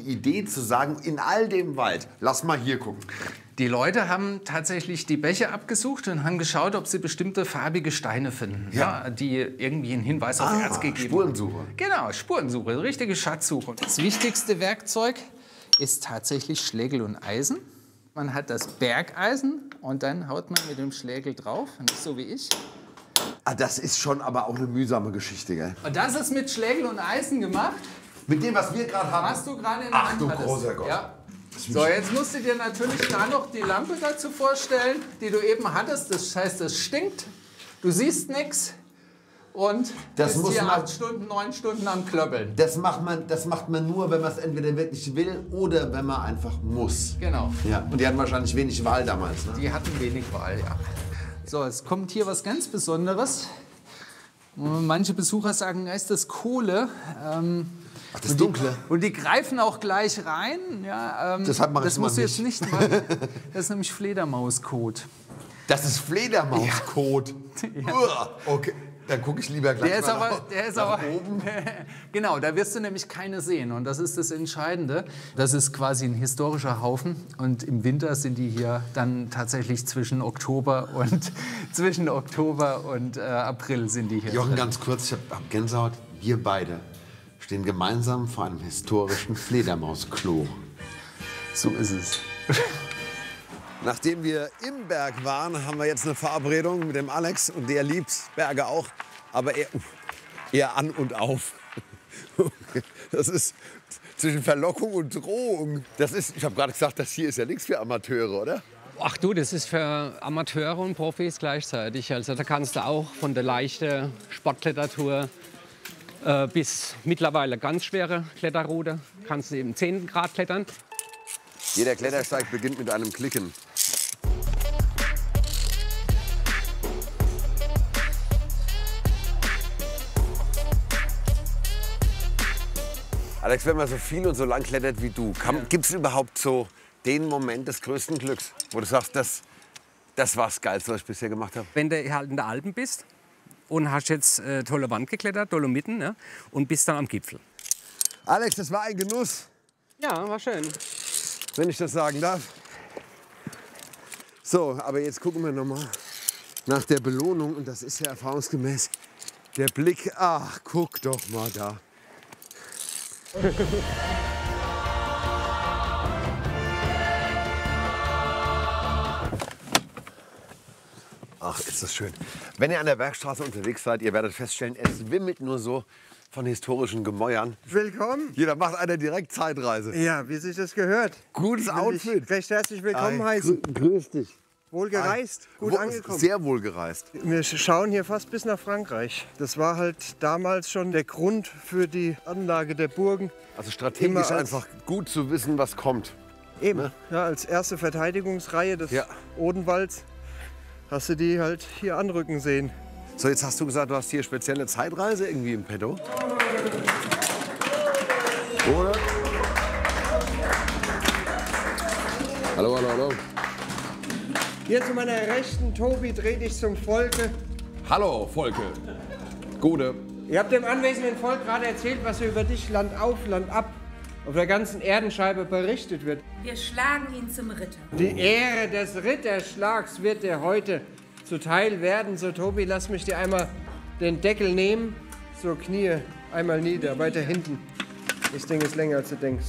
Idee zu sagen, in all dem Wald, lass mal hier gucken? Die Leute haben tatsächlich die Bäche abgesucht und haben geschaut, ob sie bestimmte farbige Steine finden, ja, die irgendwie einen Hinweis auf Erz gegeben haben. Spurensuche. Genau, Spurensuche, richtige Schatzsuche. Das wichtigste Werkzeug ist tatsächlich Schlägel und Eisen. Man hat das Bergeisen und dann haut man mit dem Schlägel drauf, nicht so wie ich. Ah, das ist schon aber auch eine mühsame Geschichte, gell? Und das ist mit Schlägel und Eisen gemacht. Mit dem, was wir gerade haben. Was du gerade in der Hand hattest. Großer Gott. Ja. So, jetzt musst du dir natürlich da noch die Lampe dazu vorstellen, die du eben hattest. Das heißt, es stinkt, du siehst nichts und das bist muss hier man, 8 Stunden, 9 Stunden am Klöppeln. Das macht man nur, wenn man es entweder wirklich will oder wenn man einfach muss. Genau. Ja. Und die hatten wahrscheinlich wenig Wahl damals, ne? Die hatten wenig Wahl, ja. So, es kommt hier was ganz Besonderes. Manche Besucher sagen, ist das Kohle? Ach, das Dunkle. Und die greifen auch gleich rein. Ja, Deshalb mach das mal musst du jetzt nicht machen. Das ist nämlich Fledermauskot. Das ist Fledermauskot. Ja. Okay, dann gucke ich lieber gleich Der ist aber oben. Genau, da wirst du nämlich keine sehen. Und das ist das Entscheidende. Das ist quasi ein historischer Haufen. Und im Winter sind die hier dann tatsächlich zwischen Oktober und April sind die hier. Jochen, ganz kurz, ich hab Gänsehaut. Wir beide stehen gemeinsam vor einem historischen Fledermausklo. So ist es. Nachdem wir im Berg waren, haben wir jetzt eine Verabredung mit dem Alex. Und der liebt Berge auch, aber eher an und auf. Das ist zwischen Verlockung und Drohung. Ich habe gerade gesagt, das hier ist ja nichts für Amateure, oder? Ach du, das ist für Amateure und Profis gleichzeitig. Also da kannst du auch von der leichten Sportklettertour bis mittlerweile ganz schwere Kletterroute, kannst du im 10. Grad klettern. Jeder Klettersteig beginnt mit einem Klicken. Alex, wenn man so viel und so lang klettert wie du, gibt es überhaupt so den Moment des größten Glücks, wo du sagst, das war das Geilste, was ich bisher gemacht habe? Wenn du halt in den Alpen bist und hast jetzt tolle Wand geklettert, Dolomiten, ne? Und bist dann am Gipfel. Alex, das war ein Genuss. Ja, war schön. Wenn ich das sagen darf. So, aber jetzt gucken wir noch mal nach der Belohnung. Und das ist ja erfahrungsgemäß der Blick. Ach, guck doch mal da. Ach, ist das schön. Wenn ihr an der Bergstraße unterwegs seid, ihr werdet feststellen, es wimmelt nur so von historischen Gemäuern. Willkommen. Jeder macht einer direkt Zeitreise. Ja, wie sich das gehört. Gutes Outfit. Recht herzlich willkommen heißen. Grüß dich. Wohl gereist, gut angekommen. Sehr wohl gereist. Wir schauen hier fast bis nach Frankreich. Das war halt damals schon der Grund für die Anlage der Burgen. Also strategisch einfach gut zu wissen, was kommt. Eben, Ne? ja, als erste Verteidigungsreihe des Odenwalds hast du die halt hier anrücken sehen. So, jetzt hast du gesagt, du hast hier spezielle Zeitreise irgendwie im Petto. Oder? Hallo, hallo, hallo. Hier zu meiner Rechten, Tobi, dreh dich zum Volke. Hallo, Volke. Gute. Ihr habt dem anwesenden Volk gerade erzählt, was über dich Land auf, Land ab auf der ganzen Erdenscheibe berichtet wird. Wir schlagen ihn zum Ritter. Die Ehre des Ritterschlags wird dir heute zuteil werden. So, Tobi, lass mich dir einmal den Deckel nehmen. So, Knie einmal nieder, weiter hinten. Das Ding ist länger, als du denkst.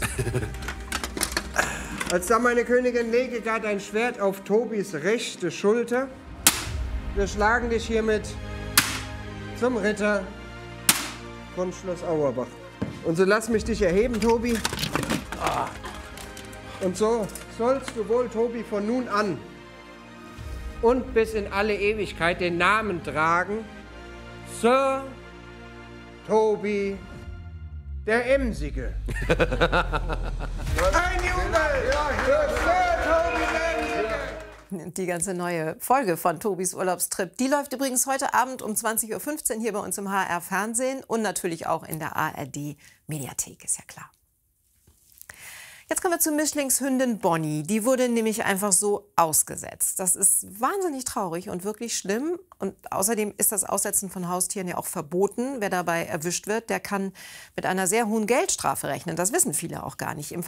Als da meine Königin lege gar dein Schwert auf Tobis rechte Schulter. Wir schlagen dich hiermit zum Ritter von Schloss Auerbach. Und so lass mich dich erheben, Tobi. Und so sollst du wohl, Tobi, von nun an und bis in alle Ewigkeit den Namen tragen: Sir Tobi der Emsige. Ein Jubel für Sir Tobi der Emsige. Die ganze neue Folge von Tobis Urlaubstrip, die läuft übrigens heute Abend um 20:15 Uhr hier bei uns im HR Fernsehen und natürlich auch in der ARD Mediathek, ist ja klar. Jetzt kommen wir zur Mischlingshündin Bonnie. Die wurde nämlich einfach so ausgesetzt. Das ist wahnsinnig traurig und wirklich schlimm. Und außerdem ist das Aussetzen von Haustieren ja auch verboten. Wer dabei erwischt wird, der kann mit einer sehr hohen Geldstrafe rechnen. Das wissen viele auch gar nicht. Im